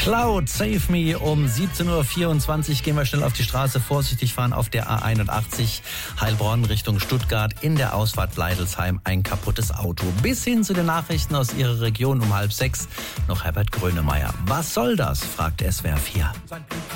Cloud, Save Me. Um 17.24 Uhr gehen wir schnell auf die Straße. Vorsichtig fahren auf der A81 Heilbronn Richtung Stuttgart. In der Ausfahrt Bleidelsheim ein kaputtes Auto. Bis hin zu den Nachrichten aus Ihrer Region um 5:30 noch Herbert Grönemeyer. Was soll das? Fragt SWR 4.